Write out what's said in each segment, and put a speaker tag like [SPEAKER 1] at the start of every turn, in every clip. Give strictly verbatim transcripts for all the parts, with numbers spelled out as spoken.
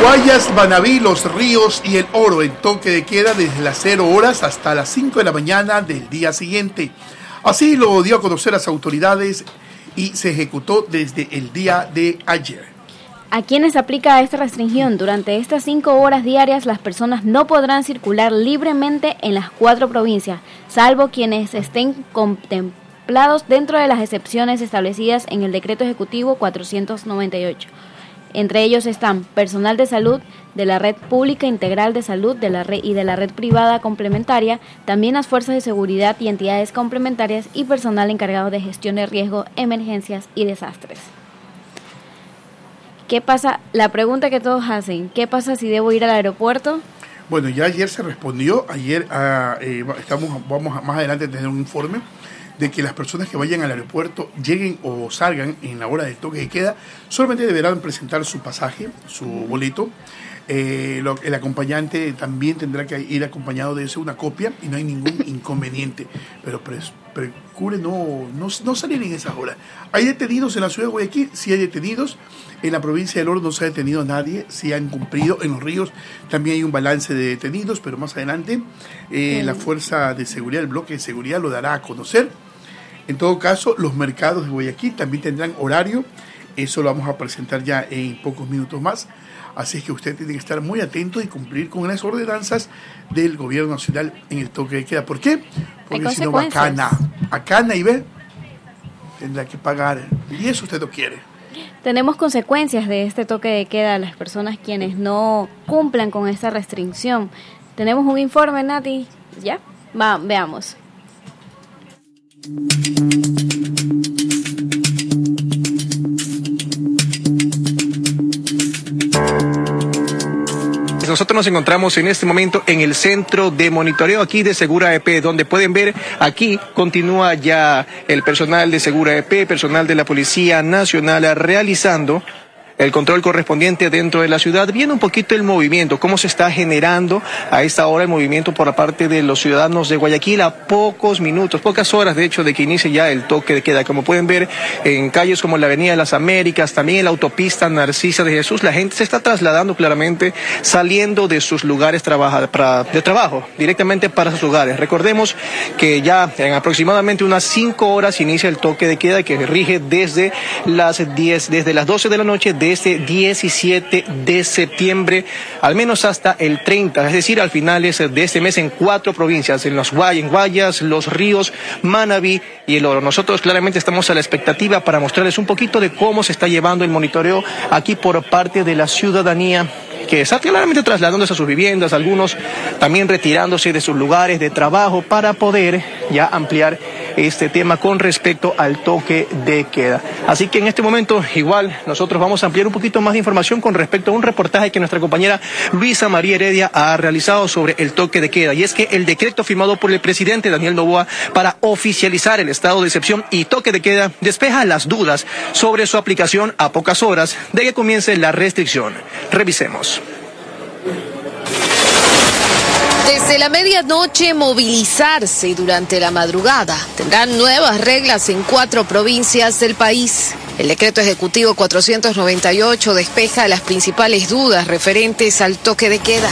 [SPEAKER 1] Guayas, Manabí, Los Ríos y El Oro en toque de queda desde las cero horas hasta las cinco de la mañana del día siguiente. Así lo dio a conocer las autoridades y se ejecutó desde el día de ayer.
[SPEAKER 2] A quienes aplica esta restricción, durante estas cinco horas diarias las personas no podrán circular libremente en las cuatro provincias, salvo quienes estén contemplados dentro de las excepciones establecidas en el Decreto Ejecutivo cuatrocientos noventa y ocho. Entre ellos están personal de salud de la red pública integral de salud de la red y de la red privada complementaria, también las fuerzas de seguridad y entidades complementarias y personal encargado de gestión de riesgo, emergencias y desastres. ¿Qué pasa? La pregunta que todos hacen, ¿qué pasa si debo ir al aeropuerto?
[SPEAKER 1] Bueno, ya ayer se respondió, ayer uh, eh, estamos, vamos a, más adelante a tener un informe de que las personas que vayan al aeropuerto, lleguen o salgan en la hora del toque de queda, solamente deberán presentar su pasaje, su boleto. Eh, lo, el acompañante también tendrá que ir acompañado de eso, una copia, y no hay ningún inconveniente. Pero procure no, no, no salir en esas horas. ¿Hay detenidos en la ciudad de Guayaquil? Sí hay detenidos. En la provincia del Oro no se ha detenido a nadie, sí han cumplido. En Los Ríos también hay un balance de detenidos, pero más adelante eh, sí. La fuerza de seguridad, el bloque de seguridad lo dará a conocer. En todo caso, los mercados de Guayaquil también tendrán horario. Eso lo vamos a presentar ya en pocos minutos más. Así es que usted tiene que estar muy atento y cumplir con las ordenanzas del gobierno nacional en el toque de queda. ¿Por qué? Porque si no va a Cana. A Cana y ve, tendrá que pagar. Y eso usted no quiere.
[SPEAKER 2] Tenemos consecuencias de este toque de queda a las personas quienes no cumplan con esta restricción. Tenemos un informe, Nati. ¿Ya? Va, veamos.
[SPEAKER 3] Nosotros nos encontramos en este momento en el centro de monitoreo aquí de Segura E P, donde pueden ver aquí continúa ya el personal de Segura E P, personal de la Policía Nacional realizando el control correspondiente dentro de la ciudad. Viene un poquito el movimiento, cómo se está generando a esta hora el movimiento por la parte de los ciudadanos de Guayaquil a pocos minutos, pocas horas de hecho de que inicie ya el toque de queda. Como pueden ver en calles como la Avenida de las Américas, también en la autopista Narcisa de Jesús, la gente se está trasladando claramente, saliendo de sus lugares trabaja, para, de trabajo, directamente para sus lugares. Recordemos que ya en aproximadamente unas cinco horas inicia el toque de queda que rige desde las diez, desde las doce de la noche, de este diecisiete de septiembre, al menos hasta el treinta, es decir, al finales de este mes en cuatro provincias, en los Guayas, en Guayas, Los Ríos, Manabí y El Oro. Nosotros claramente estamos a la expectativa para mostrarles un poquito de cómo se está llevando el monitoreo aquí por parte de la ciudadanía, que está claramente trasladándose a sus viviendas, algunos también retirándose de sus lugares de trabajo para poder ya ampliar este tema con respecto al toque de queda. Así que en este momento igual nosotros vamos a ampliar un poquito más de información con respecto a un reportaje que nuestra compañera Luisa María Heredia ha realizado sobre el toque de queda, y es que el decreto firmado por el presidente Daniel Noboa para oficializar el estado de excepción y toque de queda despeja las dudas sobre su aplicación a pocas horas de que comience la restricción. Revisemos.
[SPEAKER 4] Desde la medianoche, movilizarse durante la madrugada. Tendrán nuevas reglas en cuatro provincias del país. El decreto ejecutivo cuatrocientos noventa y ocho despeja las principales dudas referentes al toque de queda.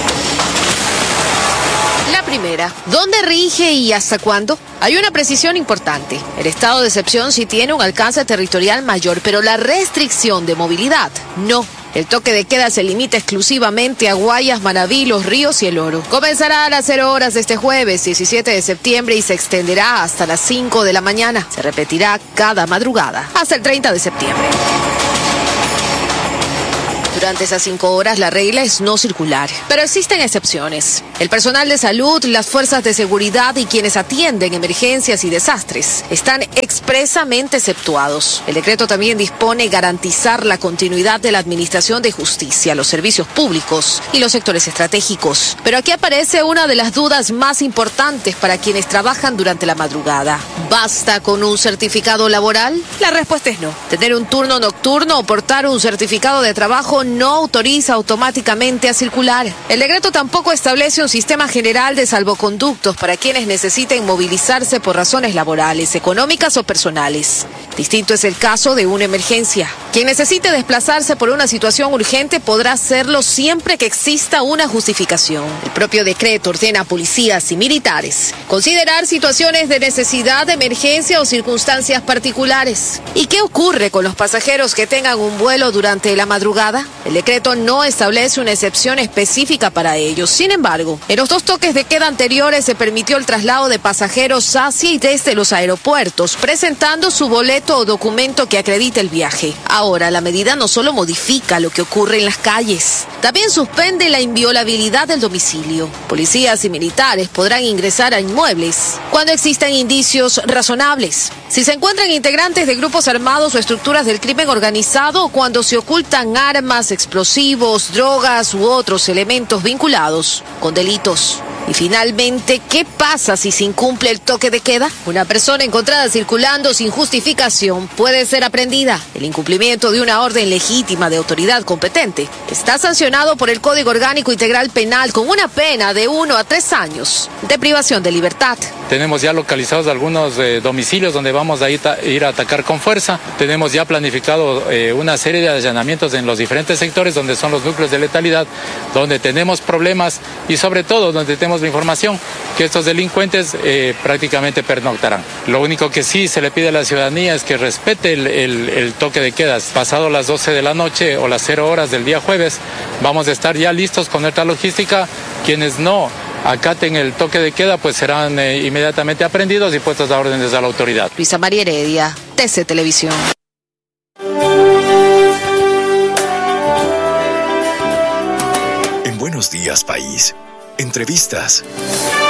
[SPEAKER 4] La primera, ¿dónde rige y hasta cuándo? Hay una precisión importante. El estado de excepción sí tiene un alcance territorial mayor, pero la restricción de movilidad no. El toque de queda se limita exclusivamente a Guayas, Manabí, Los Ríos y El Oro. Comenzará a las cero horas de este jueves, diecisiete de septiembre, y se extenderá hasta las cinco de la mañana. Se repetirá cada madrugada, hasta el treinta de septiembre. Durante esas cinco horas la regla es no circular, pero existen excepciones. El personal de salud, las fuerzas de seguridad y quienes atienden emergencias y desastres están expresamente exceptuados. El decreto también dispone garantizar la continuidad de la administración de justicia, los servicios públicos y los sectores estratégicos. Pero aquí aparece una de las dudas más importantes para quienes trabajan durante la madrugada. ¿Basta con un certificado laboral? La respuesta es no. Tener un turno nocturno o portar un certificado de trabajo no autoriza automáticamente a circular. El decreto tampoco establece un sistema general de salvoconductos para quienes necesiten movilizarse por razones laborales, económicas o personales. Distinto es el caso de una emergencia. Quien necesite desplazarse por una situación urgente podrá hacerlo siempre que exista una justificación. El propio decreto ordena a policías y militares considerar situaciones de necesidad, de emergencia o circunstancias particulares. ¿Y qué ocurre con los pasajeros que tengan un vuelo durante la madrugada? El decreto no establece una excepción específica para ellos. Sin embargo, en los dos toques de queda anteriores se permitió el traslado de pasajeros hacia y desde los aeropuertos, presentando su boleto o documento que acredite el viaje. Ahora, la medida no solo modifica lo que ocurre en las calles, también suspende la inviolabilidad del domicilio. Policías y militares podrán ingresar a inmuebles cuando existan indicios razonables. Si se encuentran integrantes de grupos armados o estructuras del crimen organizado, o cuando se ocultan armas, explosivos, drogas u otros elementos vinculados con delitos. Y finalmente, ¿qué pasa si se incumple el toque de queda? Una persona encontrada circulando sin justificación puede ser aprendida. El incumplimiento de una orden legítima de autoridad competente está sancionado por el Código Orgánico Integral Penal con una pena de uno a tres años de privación de libertad.
[SPEAKER 5] Tenemos ya localizados algunos eh, domicilios donde vamos a ir, a ir a atacar con fuerza. Tenemos ya planificado eh, una serie de allanamientos en los diferentes sectores donde son los núcleos de letalidad, donde tenemos problemas y sobre todo donde tenemos la información que estos delincuentes eh, prácticamente pernoctarán. Lo único que sí se le pide a la ciudadanía es que respete el, el, el toque de quedas. Pasado las doce de la noche o las cero horas del día jueves, vamos a estar ya listos con nuestra logística. Quienes no acaten el toque de queda, pues serán eh, inmediatamente aprendidos y puestos a órdenes a la autoridad.
[SPEAKER 4] Luisa María Heredia, T C Televisión.
[SPEAKER 6] En Buenos Días, País. Entrevistas.